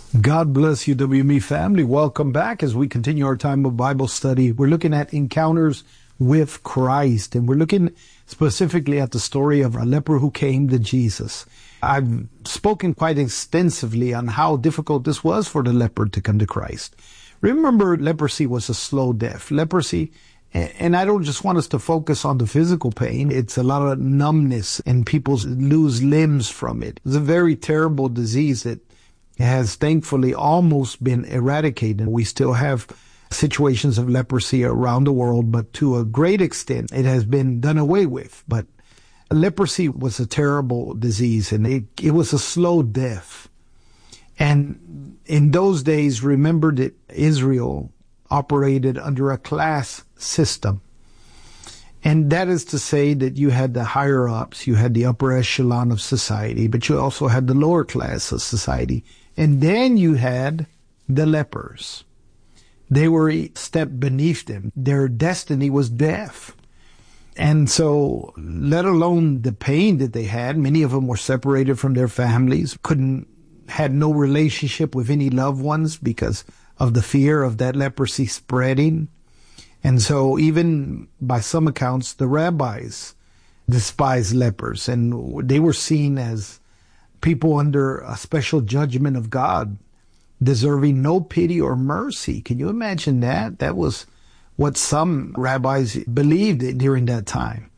God bless you, WME family. Welcome back as we continue our time of Bible study. We're looking at encounters with Christ, and we're looking specifically at the story of a leper who came to Jesus. I've spoken quite extensively on how difficult this was for the leper to come to Christ. Remember, leprosy was a slow death. Leprosy, and I don't just want us to focus on the physical pain. It's a lot of numbness, and people lose limbs from it. It's a very terrible disease that has thankfully almost been eradicated. We still have situations of leprosy around the world, but to a great extent, it has been done away with. But leprosy was a terrible disease, and it was a slow death. And in those days, remember that Israel operated under a class system. And that is to say that you had the higher ups, you had the upper echelon of society, but you also had the lower class of society. And then you had the lepers. They were a step beneath them. Their destiny was death. And so, let alone the pain that they had, many of them were separated from their families, had no relationship with any loved ones because of the fear of that leprosy spreading. And so, even by some accounts, the rabbis despised lepers, and they were seen as people under a special judgment of God, deserving no pity or mercy. Can you imagine that? That was what some rabbis believed during that time.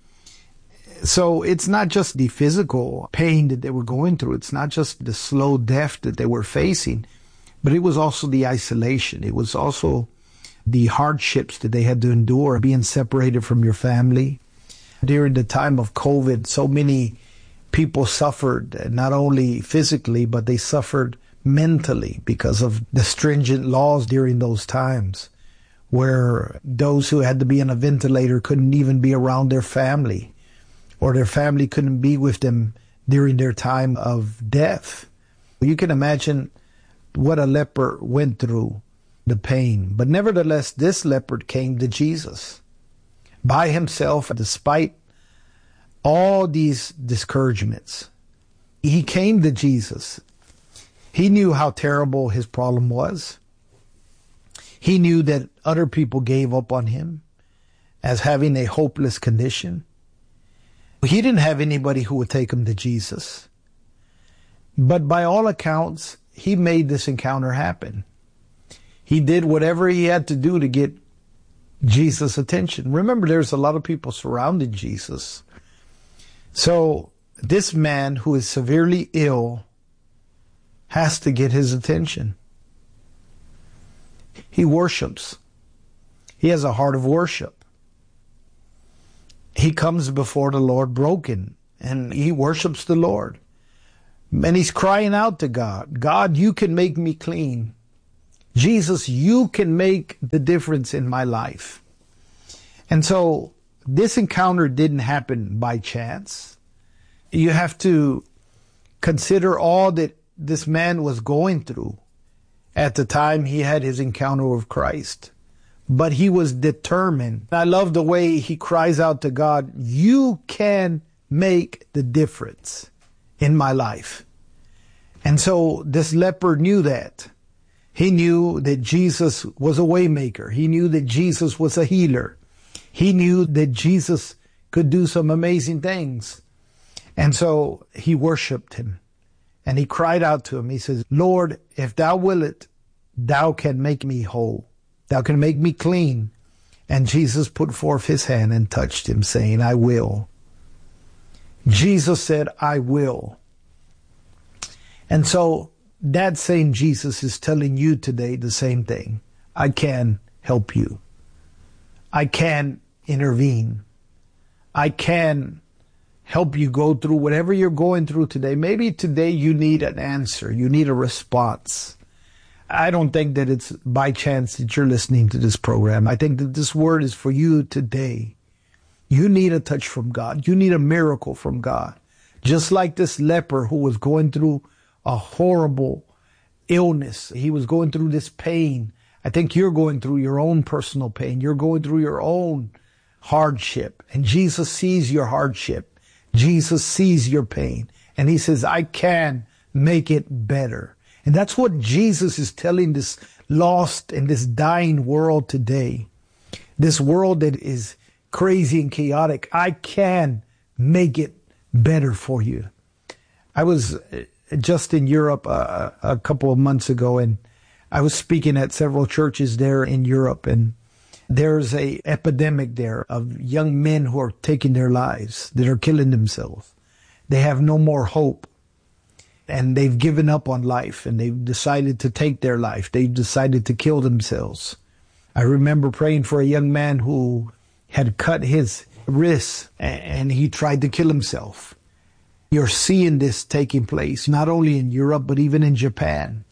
So it's not just the physical pain that they were going through. It's not just the slow death that they were facing, but it was also the isolation. It was also the hardships that they had to endure, being separated from your family. During the time of COVID, so many people suffered, not only physically, but they suffered mentally because of the stringent laws during those times, where those who had to be on a ventilator couldn't even be around their family, or their family couldn't be with them during their time of death. You can imagine what a leper went through, the pain. But nevertheless, this leper came to Jesus by himself, despite all these discouragements. He came to Jesus. He knew how terrible his problem was. He knew that other people gave up on him as having a hopeless condition. He didn't have anybody who would take him to Jesus. But by all accounts, he made this encounter happen. He did whatever he had to do to get Jesus' attention. Remember, there's a lot of people surrounding Jesus. So this man who is severely ill has to get his attention. He worships. He has a heart of worship. He comes before the Lord broken, and he worships the Lord. And he's crying out to God, God, you can make me clean. Jesus, you can make the difference in my life. And so this encounter didn't happen by chance. You have to consider all that this man was going through at the time he had his encounter with Christ. But he was determined. I love the way he cries out to God, you can make the difference in my life. And so this leper knew that. He knew that Jesus was a waymaker. He knew that Jesus was a healer. He knew that Jesus could do some amazing things. And so he worshiped him. And he cried out to him. He says, Lord, if thou wilt, thou can make me whole. Thou can make me clean. And Jesus put forth his hand and touched him, saying, I will. Jesus said, I will. And so that same Jesus is telling you today the same thing. I can help you. I can intervene. I can help you go through whatever you're going through today. Maybe today you need an answer. You need a response. I don't think that it's by chance that you're listening to this program. I think that this word is for you today. You need a touch from God. You need a miracle from God. Just like this leper who was going through a horrible illness. He was going through this pain. I think you're going through your own personal pain. You're going through your own hardship. And Jesus sees your hardship. Jesus sees your pain. And he says, I can make it better. And that's what Jesus is telling this lost and this dying world today. This world that is crazy and chaotic. I can make it better for you. I was just in Europe a couple of months ago, and I was speaking at several churches there in Europe, and there's a epidemic there of young men who are taking their lives, that are killing themselves. They have no more hope, and they've given up on life, and they've decided to take their life. They've decided to kill themselves. I remember praying for a young man who had cut his wrist, and he tried to kill himself. You're seeing this taking place, not only in Europe, but even in Japan.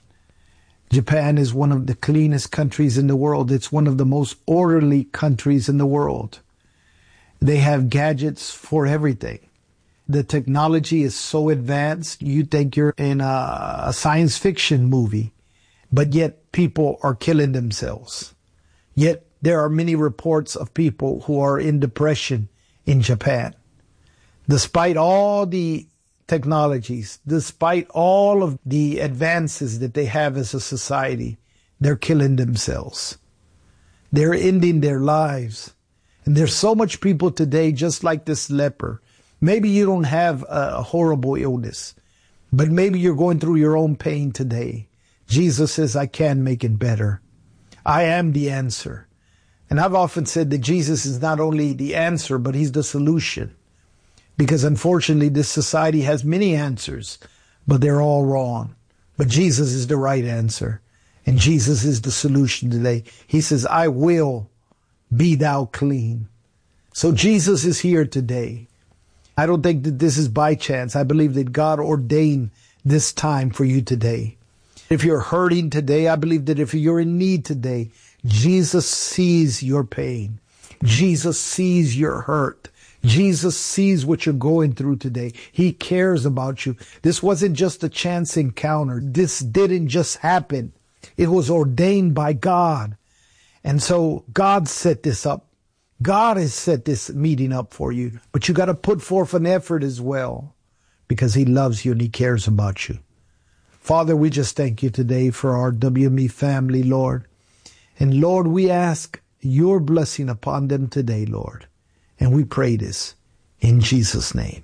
Japan is one of the cleanest countries in the world. It's one of the most orderly countries in the world. They have gadgets for everything. The technology is so advanced, you think you're in a science fiction movie, but yet people are killing themselves. Yet there are many reports of people who are in depression in Japan. Despite all the technologies, despite all of the advances that they have as a society, they're killing themselves. They're ending their lives. And there's so much people today, just like this leper. Maybe you don't have a horrible illness, but maybe you're going through your own pain today. Jesus says, I can make it better. I am the answer. And I've often said that Jesus is not only the answer, but he's the solution. Because unfortunately, this society has many answers, but they're all wrong. But Jesus is the right answer. And Jesus is the solution today. He says, I will be thou clean. So Jesus is here today. I don't think that this is by chance. I believe that God ordained this time for you today. If you're hurting today, I believe that if you're in need today, Jesus sees your pain. Jesus sees your hurt. Jesus sees what you're going through today. He cares about you. This wasn't just a chance encounter. This didn't just happen. It was ordained by God. And so God set this up. God has set this meeting up for you. But you got to put forth an effort as well, because he loves you and he cares about you. Father, we just thank you today for our WME family, Lord. And Lord, we ask your blessing upon them today, Lord. And we pray this in Jesus' name.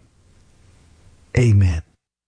Amen.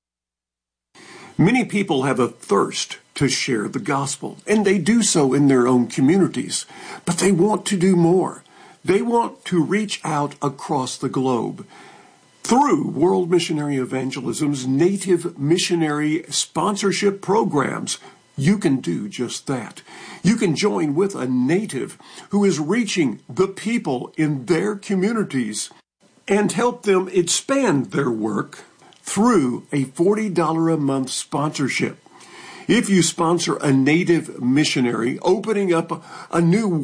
Many people have a thirst to share the gospel, and they do so in their own communities. But they want to do more. They want to reach out across the globe. Through World Missionary Evangelism's Native Missionary Sponsorship Programs, you can do just that. You can join with a native who is reaching the people in their communities and help them expand their work through a $40 a month sponsorship. If you sponsor a native missionary opening up a new